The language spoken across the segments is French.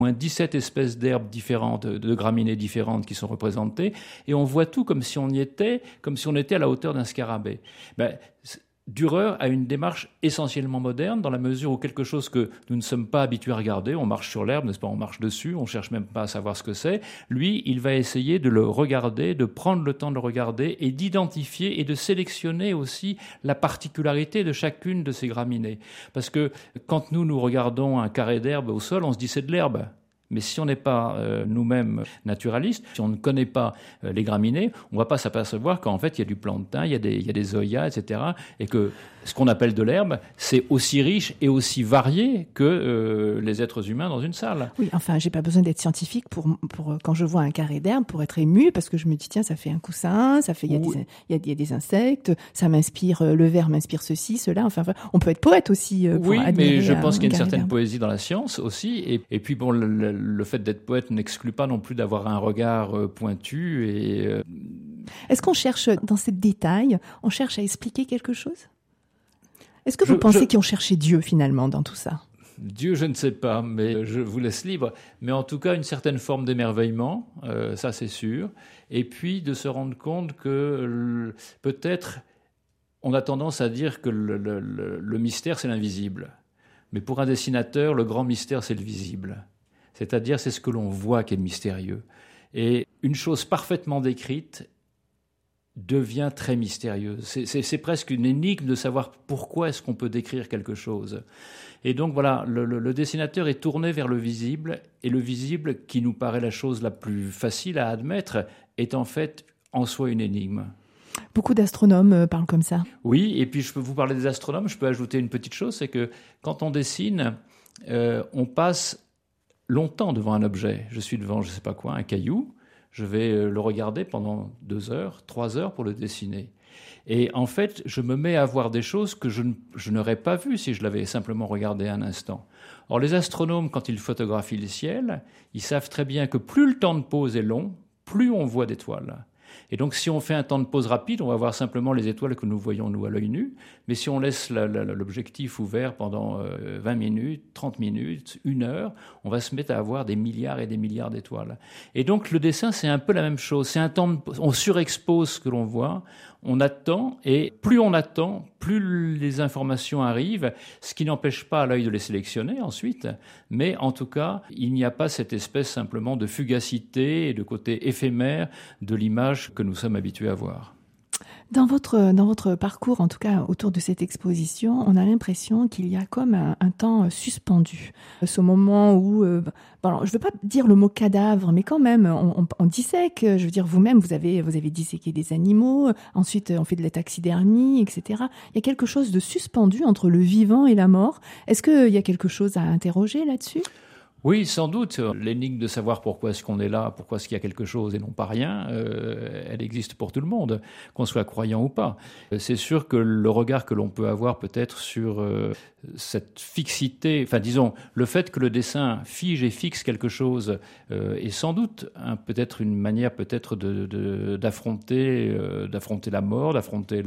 moins 17 espèces d'herbes différentes, de graminées différentes qui sont représentées, et on voit tout comme si on était à la hauteur d'un scarabée. Dürer a une démarche essentiellement moderne dans la mesure où quelque chose que nous ne sommes pas habitués à regarder, on marche sur l'herbe, n'est-ce pas, on marche dessus, on cherche même pas à savoir ce que c'est. Lui, il va essayer de le regarder, de prendre le temps de le regarder et d'identifier et de sélectionner aussi la particularité de chacune de ces graminées. Parce que quand nous regardons un carré d'herbe au sol, on se dit c'est de l'herbe. Mais si on n'est pas nous-mêmes naturalistes, si on ne connaît pas les graminées, on ne va pas s'apercevoir qu'en fait, il y a du plantain, il y a des zoyas, etc. Et que ce qu'on appelle de l'herbe, c'est aussi riche et aussi varié que les êtres humains dans une salle. Oui, enfin, j'ai pas besoin d'être scientifique pour quand je vois un carré d'herbe, pour être ému, parce que je me dis, tiens, ça fait un coussin, ça fait, il y a des insectes, ça m'inspire, le verre m'inspire ceci, cela. Enfin, on peut être poète aussi pour admirer. Oui, mais je pense qu'il y a une certaine poésie dans la science aussi. Et puis, bon, le fait d'être poète n'exclut pas non plus d'avoir un regard pointu. Est-ce qu'on cherche, dans ces détails, on cherche à expliquer quelque chose ? Est-ce que vous pensez qu'ils ont cherché Dieu, finalement, dans tout ça ? Dieu, je ne sais pas, mais je vous laisse libre. Mais en tout cas, une certaine forme d'émerveillement, ça c'est sûr. Et puis, de se rendre compte que peut-être, on a tendance à dire que le mystère, c'est l'invisible. Mais pour un dessinateur, le grand mystère, c'est le visible. C'est-à-dire, c'est ce que l'on voit qui est mystérieux. Et une chose parfaitement décrite devient très mystérieuse. C'est presque une énigme de savoir pourquoi est-ce qu'on peut décrire quelque chose. Et donc voilà, le dessinateur est tourné vers le visible, et le visible, qui nous paraît la chose la plus facile à admettre, est en fait en soi une énigme. Beaucoup d'astronomes parlent comme ça. Oui, et puis je peux vous parler des astronomes, je peux ajouter une petite chose, c'est que quand on dessine, on passe longtemps devant un objet. Je suis devant, je ne sais pas quoi, un caillou. Je vais le regarder pendant 2 heures, 3 heures pour le dessiner. Et en fait, je me mets à voir des choses que je n'aurais pas vues si je l'avais simplement regardé un instant. Or, les astronomes, quand ils photographient le ciel, ils savent très bien que plus le temps de pause est long, plus on voit d'étoiles. Et donc, si on fait un temps de pause rapide, on va voir simplement les étoiles que nous voyons, nous, à l'œil nu. Mais si on laisse l'objectif ouvert pendant 20 minutes, 30 minutes, 1 heure, on va se mettre à avoir des milliards et des milliards d'étoiles. Et donc, le dessin, c'est un peu la même chose. C'est un temps on surexpose ce que l'on voit, on attend, et plus on attend, plus les informations arrivent, ce qui n'empêche pas à l'œil de les sélectionner ensuite. Mais en tout cas, il n'y a pas cette espèce simplement de fugacité et de côté éphémère de l'image que nous sommes habitués à voir. Dans votre parcours, en tout cas autour de cette exposition, on a l'impression qu'il y a comme un temps suspendu. Ce moment où, alors, je ne veux pas dire le mot cadavre, mais quand même, on dissèque. Je veux dire, vous-même, vous avez disséqué des animaux. Ensuite, on fait de la taxidermie, etc. Il y a quelque chose de suspendu entre le vivant et la mort. Est-ce qu'il y a quelque chose à interroger là-dessus ? Oui, sans doute. L'énigme de savoir pourquoi est-ce qu'on est là, pourquoi est-ce qu'il y a quelque chose et non pas rien, elle existe pour tout le monde, qu'on soit croyant ou pas. C'est sûr que le regard que l'on peut avoir peut-être sur cette fixité, enfin disons, le fait que le dessin fige et fixe quelque chose est sans doute peut-être une manière peut-être d'affronter la mort, d'affronter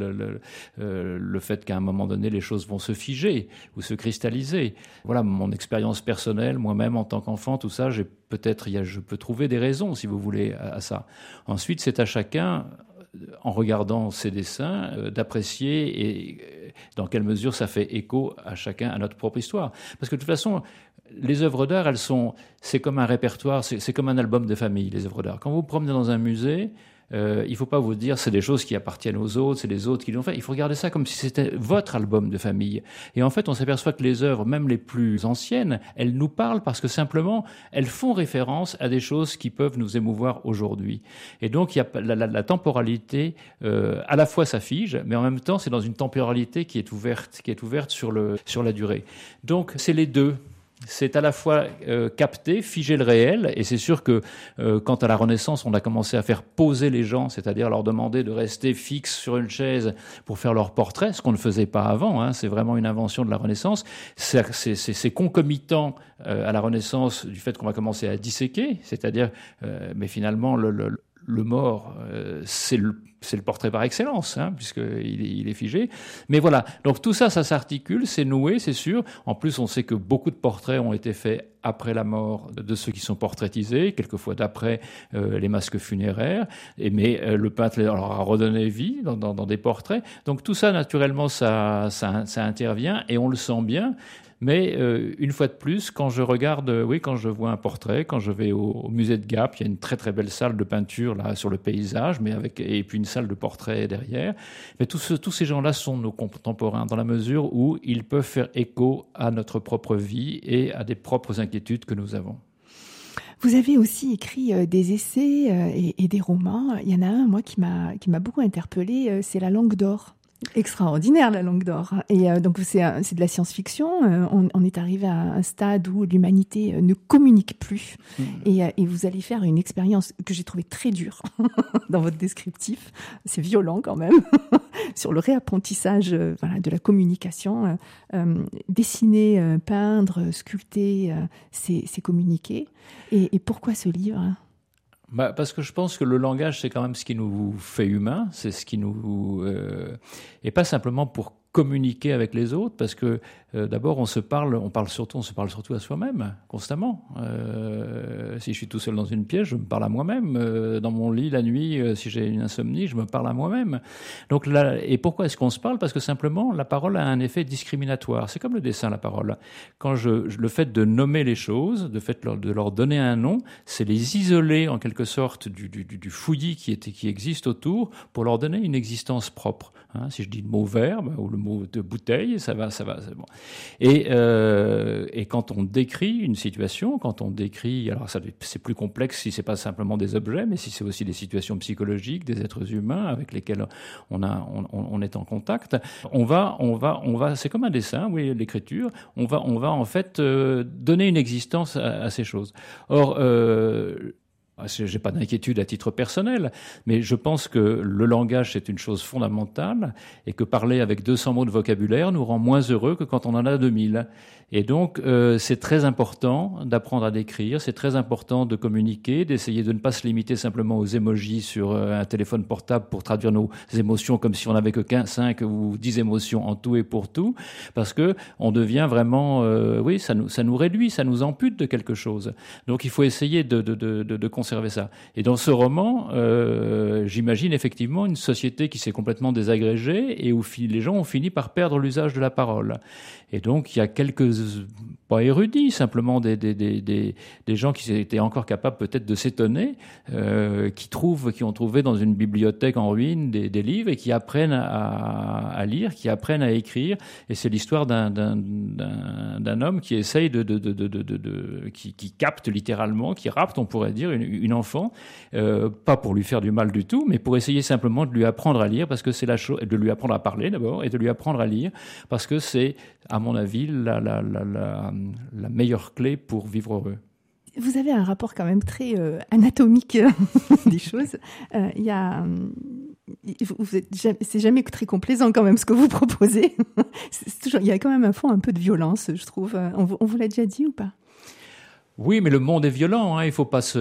le fait qu'à un moment donné les choses vont se figer ou se cristalliser. Voilà mon expérience personnelle, moi-même en tant qu'enfant, tout ça, je peux trouver des raisons, si vous voulez, à ça. Ensuite, c'est à chacun, en regardant ces dessins, d'apprécier et dans quelle mesure ça fait écho à chacun, à notre propre histoire. Parce que de toute façon, les œuvres d'art, c'est comme un répertoire, c'est comme un album de famille, les œuvres d'art. Quand vous vous promenez dans un musée, il ne faut pas vous dire c'est des choses qui appartiennent aux autres, c'est les autres qui l'ont fait. Il faut regarder ça comme si c'était votre album de famille. Et en fait, on s'aperçoit que les œuvres, même les plus anciennes, elles nous parlent parce que simplement, elles font référence à des choses qui peuvent nous émouvoir aujourd'hui. Et donc, il y a la temporalité, à la fois ça fige, mais en même temps, c'est dans une temporalité qui est ouverte sur la durée. Donc, c'est les deux. C'est à la fois capter, figer le réel, et c'est sûr que quand à la Renaissance on a commencé à faire poser les gens, c'est-à-dire leur demander de rester fixes sur une chaise pour faire leur portrait, ce qu'on ne faisait pas avant, hein, c'est vraiment une invention de la Renaissance, c'est concomitant à la Renaissance du fait qu'on va commencer à disséquer, c'est-à-dire, mais finalement le mort, c'est le portrait par excellence, puisqu'il est figé. Mais voilà, donc tout ça, ça s'articule, c'est noué, c'est sûr. En plus, on sait que beaucoup de portraits ont été faits après la mort de ceux qui sont portraitisés, quelquefois d'après les masques funéraires. Mais le peintre leur a redonné vie dans des portraits. Donc tout ça, naturellement, ça intervient et on le sent bien. Mais une fois de plus, quand je vois un portrait, quand je vais au musée de Gap, il y a une très très belle salle de peinture là sur le paysage, et puis une salle de portrait derrière. Mais tous ces gens-là sont nos contemporains dans la mesure où ils peuvent faire écho à notre propre vie et à des propres inquiétudes que nous avons. Vous avez aussi écrit des essais et des romans. Il y en a un, moi, qui m'a beaucoup interpellée, c'est La Langue d'Or. Extraordinaire, La Langue d'Or. Et donc c'est de la science-fiction. On est arrivé à un stade où l'humanité ne communique plus. Et vous allez faire une expérience que j'ai trouvée très dure dans votre descriptif. C'est violent quand même. Sur le réapprentissage de la communication. Dessiner, peindre, sculpter, c'est communiquer. Et pourquoi ce livre ? Parce que je pense que le langage, c'est quand même ce qui nous fait humains, c'est ce qui nous... et pas simplement pour communiquer avec les autres, parce que d'abord on se parle surtout à soi-même constamment. Si je suis tout seul dans une pièce, je me parle à moi-même. Dans mon lit la nuit, si j'ai une insomnie, je me parle à moi-même. Donc là, et pourquoi est-ce qu'on se parle ? Parce que simplement la parole a un effet discriminatoire. C'est comme le dessin, la parole. Quand le fait de nommer les choses, de leur donner un nom, c'est les isoler en quelque sorte du fouillis qui existe autour pour leur donner une existence propre. Si je dis le mot verbe ou le mot de bouteille, ça va, c'est bon. Et quand on décrit une situation, alors c'est plus complexe si c'est pas simplement des objets, mais si c'est aussi des situations psychologiques, des êtres humains avec lesquels on est en contact, on va, c'est comme un dessin, oui, l'écriture, on va en fait donner une existence à ces choses. Or, j'ai pas d'inquiétude à titre personnel, mais je pense que le langage, c'est une chose fondamentale et que parler avec 200 mots de vocabulaire nous rend moins heureux que quand on en a 2000. Et donc, c'est très important d'apprendre à décrire, c'est très important de communiquer, d'essayer de ne pas se limiter simplement aux émojis sur un téléphone portable pour traduire nos émotions comme si on n'avait que 5 ou 10 émotions en tout et pour tout, parce que on devient vraiment, ça nous réduit, ça nous ampute de quelque chose. Donc, il faut essayer de conserver ça. Et dans ce roman, j'imagine effectivement une société qui s'est complètement désagrégée et où les gens ont fini par perdre l'usage de la parole. Et donc, il y a quelques, pas érudits, simplement des gens qui étaient encore capables peut-être de s'étonner, qui ont trouvé dans une bibliothèque en ruine des livres et qui apprennent à lire, qui apprennent à écrire. Et c'est l'histoire d'un homme qui essaye qui capte littéralement, qui rapte, on pourrait dire, une enfant, pas pour lui faire du mal du tout, mais pour essayer simplement de lui apprendre à lire, parce que c'est de lui apprendre à parler d'abord, et de lui apprendre à lire, parce que c'est, à mon avis, la meilleure clé pour vivre heureux. Vous avez un rapport quand même très anatomique des choses. C'est jamais très complaisant quand même ce que vous proposez. Il y a quand même un fond un peu de violence, je trouve. On vous l'a déjà dit ou pas ? Oui, mais le monde est violent, il faut pas se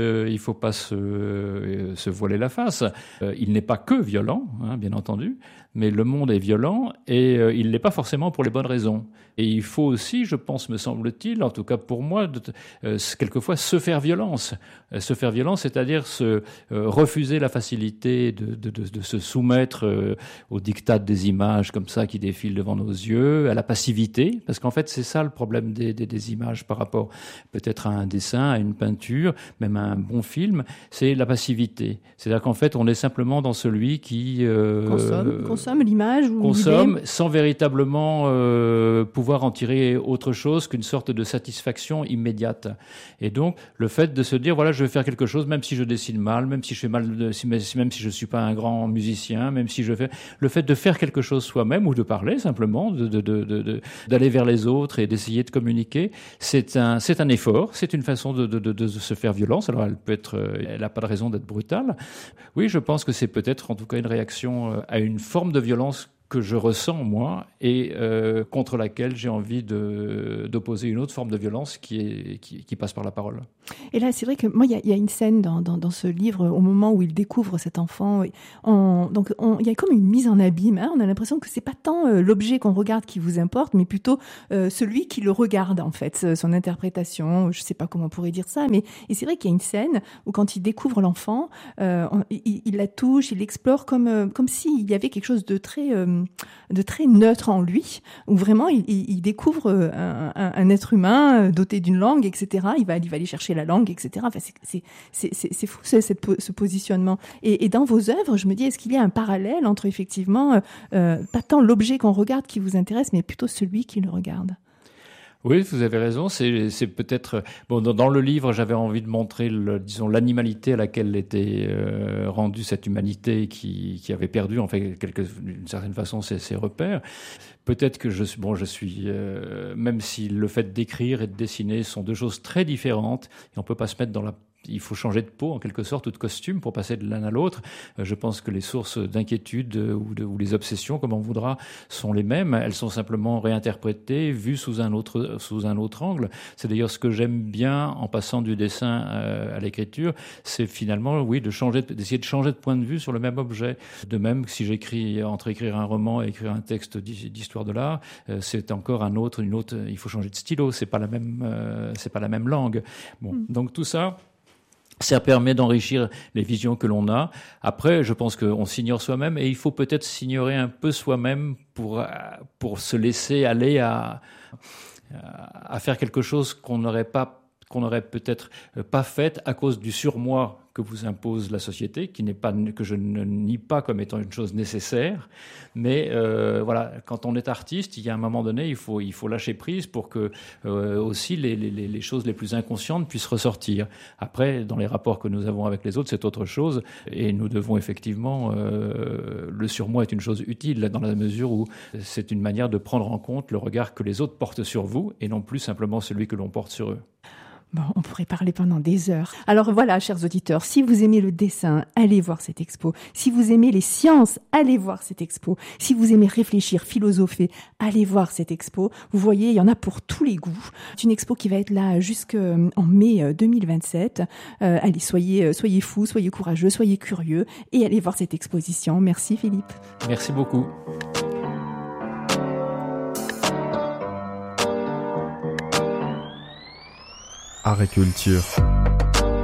voiler la face. Il n'est pas que violent, bien entendu, mais le monde est violent et il l'est pas forcément pour les bonnes raisons. Et il faut aussi, je pense, me semble-t-il, en tout cas pour moi, quelquefois se faire violence. Se faire violence, c'est-à-dire refuser la facilité de se soumettre au diktat des images comme ça qui défilent devant nos yeux, à la passivité, parce qu'en fait c'est ça le problème des images par rapport peut-être à un dessin, à une peinture, même à un bon film, c'est la passivité. C'est-à-dire qu'en fait on est simplement dans celui qui consomme l'image ou consomme l'idée, sans véritablement pouvoir en tirer autre chose qu'une sorte de satisfaction immédiate. Et donc le fait de se dire voilà, je vais faire quelque chose même si je dessine mal, même si je fais mal, même si je suis pas un grand musicien, même si le fait de faire quelque chose soi-même ou de parler simplement, d'aller vers les autres et d'essayer de communiquer, c'est un effort, c'est une façon de se faire violence. Alors elle n'a pas de raison d'être brutale. Oui, je pense que c'est peut-être en tout cas une réaction à une forme de violence que je ressens, moi, et contre laquelle j'ai envie d'opposer une autre forme de violence qui passe par la parole. Et là, c'est vrai que moi, il y a une scène dans ce livre, au moment où il découvre cet enfant. Il y a comme une mise en abîme. Hein, on a l'impression que c'est pas tant l'objet qu'on regarde qui vous importe, mais plutôt celui qui le regarde, en fait, son interprétation. Je sais pas comment on pourrait dire ça, mais et c'est vrai qu'il y a une scène où, quand il découvre l'enfant, il la touche, il l'explore comme s'il y avait quelque chose de très neutre en lui, où vraiment il découvre un être humain doté d'une langue, etc. Il va aller chercher la langue, etc. Enfin, c'est fou ce positionnement. Et dans vos œuvres, je me dis, est-ce qu'il y a un parallèle entre effectivement pas tant l'objet qu'on regarde qui vous intéresse, mais plutôt celui qui le regarde? Oui, vous avez raison. C'est peut-être bon. Dans le livre, j'avais envie de montrer, disons, l'animalité à laquelle était rendue cette humanité qui avait perdu, en fait, d'une certaine façon, ses repères. Peut-être que je suis, même si le fait d'écrire et de dessiner sont deux choses très différentes, et on peut pas se mettre il faut changer de peau, en quelque sorte, ou de costume pour passer de l'un à l'autre. Je pense que les sources d'inquiétude ou les obsessions, comme on voudra, sont les mêmes. Elles sont simplement réinterprétées, vues sous un autre angle. C'est d'ailleurs ce que j'aime bien en passant du dessin à l'écriture. C'est finalement, oui, d'essayer de changer de point de vue sur le même objet. De même que si j'écris, entre écrire un roman et écrire un texte d'histoire de l'art, c'est encore une autre, il faut changer de stylo. C'est pas la même langue. Bon. Donc tout ça permet d'enrichir les visions que l'on a. Après, je pense qu'on s'ignore soi-même, et il faut peut-être s'ignorer un peu soi-même pour se laisser aller à faire quelque chose qu'on n'aurait peut-être pas fait à cause du surmoi que vous impose la société, que je ne nie pas comme étant une chose nécessaire. Mais voilà, quand on est artiste, il y a un moment donné, il faut lâcher prise pour que aussi les choses les plus inconscientes puissent ressortir. Après, dans les rapports que nous avons avec les autres, c'est autre chose. Et nous devons effectivement... le surmoi est une chose utile dans la mesure où c'est une manière de prendre en compte le regard que les autres portent sur vous et non plus simplement celui que l'on porte sur eux. Bon, on pourrait parler pendant des heures. Alors voilà, chers auditeurs, si vous aimez le dessin, allez voir cette expo. Si vous aimez les sciences, allez voir cette expo. Si vous aimez réfléchir, philosopher, allez voir cette expo. Vous voyez, il y en a pour tous les goûts. C'est une expo qui va être là jusqu'en mai 2027. Allez, soyez fous, soyez courageux, soyez curieux et allez voir cette exposition. Merci Philippe. Merci beaucoup. Art et culture.